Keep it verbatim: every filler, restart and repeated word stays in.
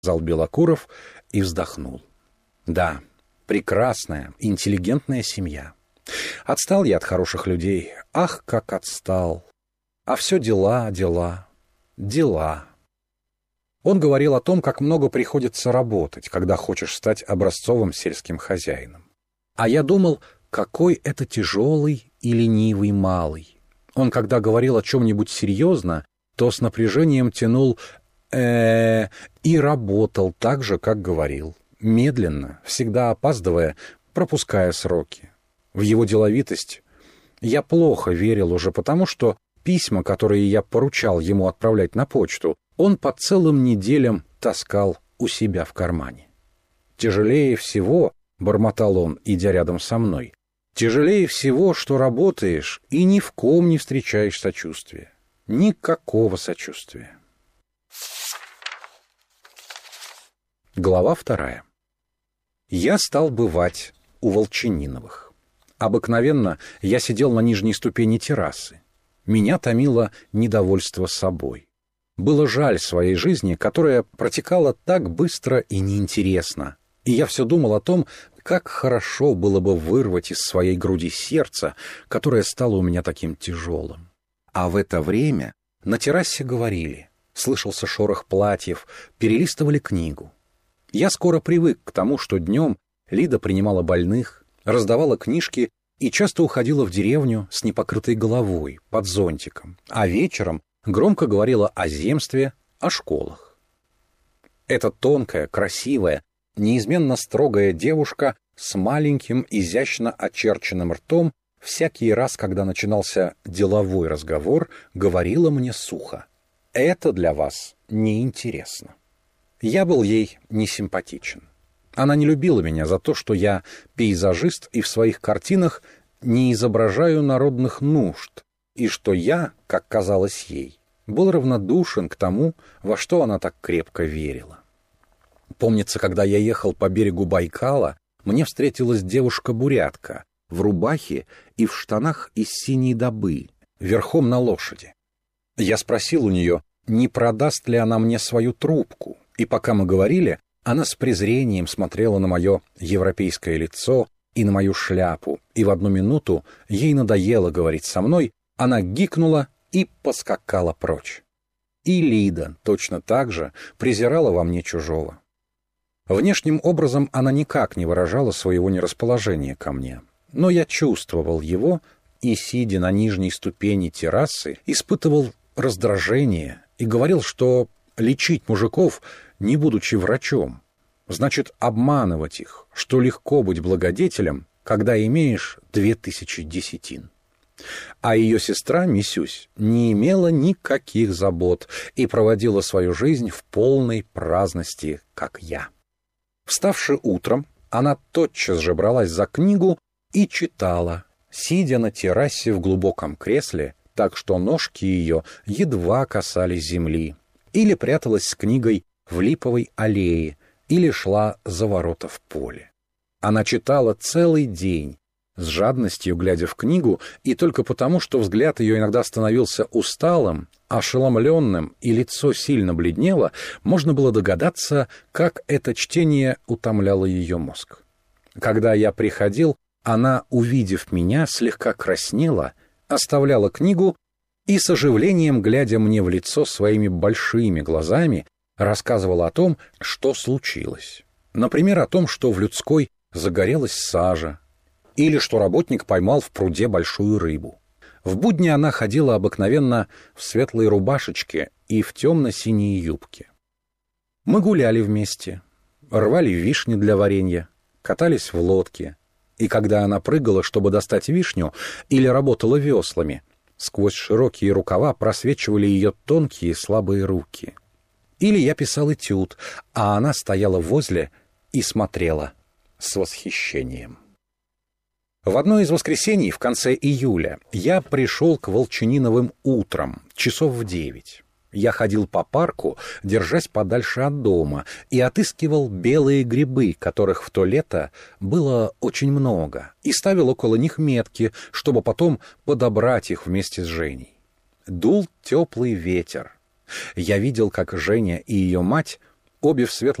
сказал Белокуров и вздохнул. Да, прекрасная, интеллигентная семья. Отстал я от хороших людей. Ах, как отстал. А все дела, дела, дела. Он говорил о том, как много приходится работать, когда хочешь стать образцовым сельским хозяином. А я думал, какой это тяжелый и ленивый малый. Он, когда говорил о чем-нибудь серьезно, то с напряжением тянул э и работал так же, как говорил. Медленно, всегда опаздывая, пропуская сроки. В его деловитость я плохо верил уже потому, что письма, которые я поручал ему отправлять на почту, он по целым неделям таскал у себя в кармане. «Тяжелее всего, — бормотал он, идя рядом со мной, — тяжелее всего, что работаешь и ни в ком не встречаешь сочувствия. Никакого сочувствия». Глава вторая. Я стал бывать у Волчаниновых. Обыкновенно я сидел на нижней ступени террасы. Меня томило недовольство собой. Было жаль своей жизни, которая протекала так быстро и неинтересно. И я все думал о том, как хорошо было бы вырвать из своей груди сердце, которое стало у меня таким тяжелым. А в это время на террасе говорили, слышался шорох платьев, перелистывали книгу. Я скоро привык к тому, что днем Лида принимала больных, раздавала книжки и часто уходила в деревню с непокрытой головой, под зонтиком, а вечером громко говорила о земстве, о школах. Эта тонкая, красивая, неизменно строгая девушка с маленьким, изящно очерченным ртом всякий раз, когда начинался деловой разговор, говорила мне сухо: «Это для вас неинтересно». Я был ей несимпатичен. Она не любила меня за то, что я пейзажист и в своих картинах не изображаю народных нужд, и что я, как казалось ей, был равнодушен к тому, во что она так крепко верила. Помнится, когда я ехал по берегу Байкала, мне встретилась девушка-бурятка в рубахе и в штанах из синей добы, верхом на лошади. Я спросил у нее, не продаст ли она мне свою трубку, и пока мы говорили, она с презрением смотрела на мое европейское лицо и на мою шляпу, и в одну минуту ей надоело говорить со мной, она гикнула и поскакала прочь. И Лида точно так же презирала во мне чужого. Внешним образом она никак не выражала своего нерасположения ко мне, но я чувствовал его и, сидя на нижней ступени террасы, испытывал раздражение и говорил, что лечить мужиков, не будучи врачом, значит обманывать их, что легко быть благодетелем, когда имеешь две тысячи десятин. А ее сестра, Мисюсь, не имела никаких забот и проводила свою жизнь в полной праздности, как я. Вставши утром, она тотчас же бралась за книгу и читала, сидя на террасе в глубоком кресле, так что ножки ее едва касались земли, или пряталась с книгой в липовой аллее, или шла за ворота в поле. Она читала целый день, с жадностью глядя в книгу, и только потому, что взгляд ее иногда становился усталым, ошеломленным, и лицо сильно бледнело, можно было догадаться, как это чтение утомляло ее мозг. Когда я приходил, она, увидев меня, слегка краснела, оставляла книгу и, с оживлением, глядя мне в лицо своими большими глазами, рассказывала о том, что случилось. Например, о том, что в людской загорелась сажа, или что работник поймал в пруде большую рыбу. В будни она ходила обыкновенно в светлой рубашечке и в темно-синей юбке. Мы гуляли вместе, рвали вишни для варенья, катались в лодке, и когда она прыгала, чтобы достать вишню, или работала веслами, сквозь широкие рукава просвечивали ее тонкие слабые руки. Или я писал этюд, а она стояла возле и смотрела с восхищением. В одно из воскресений в конце июля я пришел к Волчаниновым утром, часов в девять. Я ходил по парку, держась подальше от дома, и отыскивал белые грибы, которых в то лето было очень много, и ставил около них метки, чтобы потом подобрать их вместе с Женей. Дул теплый ветер. Я видел, как Женя и ее мать обе в светлом